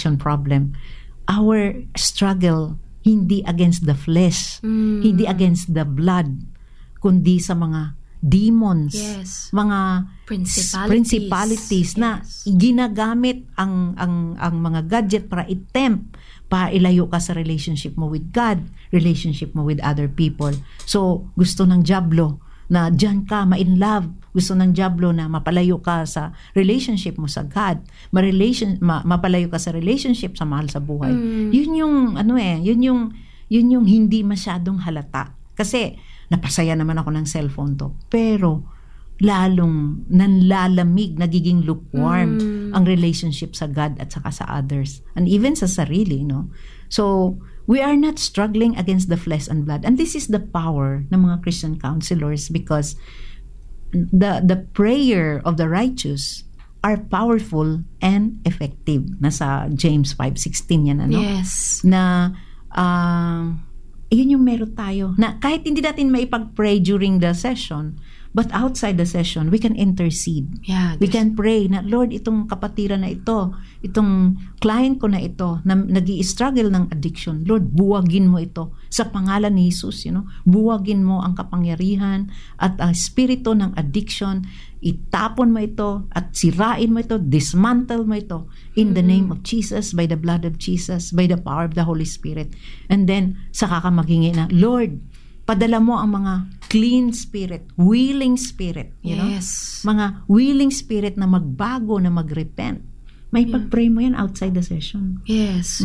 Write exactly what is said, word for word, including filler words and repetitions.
addiction problem, our struggle hindi against the flesh, Mm. hindi against the blood, kundi sa mga demons, Yes. mga Principalities. principalities na Yes. ginagamit ang ang ang mga gadget para i-tempt, para ilayo ka sa relationship mo with God, relationship mo with other people. So, gusto ng diablo na diyan ka ma-in love, gusto ng diablo na mapalayo ka sa relationship mo sa God, ma-relation ma, mapalayo ka sa relationship sa mahal sa buhay. Mm. Yun yung ano eh, yun yung yun yung hindi masyadong halata. Kasi napasaya naman ako ng cellphone to. Pero lalong nanlalamig, nagiging lukewarm Mm. ang relationship sa God at saka sa others. And even sa sarili, no? So, we are not struggling against the flesh and blood. And this is the power ng mga Christian counselors because the the prayer of the righteous are powerful and effective. Nasa James five sixteen yan, ano? Yes. Na uh, yun yung meron tayo na kahit hindi natin maipag-pray during the session, but outside the session we can intercede, Yeah. we there's- can pray na Lord, itong kapatiran na ito, itong client ko na ito na nag-i-struggle ng addiction, Lord, buwagin mo ito sa pangalan ni Jesus, you know, buwagin mo ang kapangyarihan at ang spirito ng addiction, itapon mo ito at sirain mo ito, dismantle mo ito in the name of Jesus, by the blood of Jesus, by the power of the Holy Spirit. And then saka ka maghingi na, Lord, padala mo ang mga clean spirit, willing spirit, you know? Yes. Mga willing spirit na magbago, na mag-repent. May pag-pray mo yan outside the session. Yes.